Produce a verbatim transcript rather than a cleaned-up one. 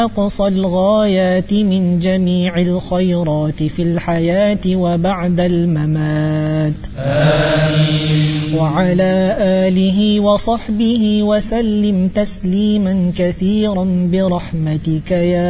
أقصى الغايات من جميع الخيرات في الحياة وبعد الممات. آمين. وعلى آله وصحبه وسلم تسليما كثيرا برحمتك يا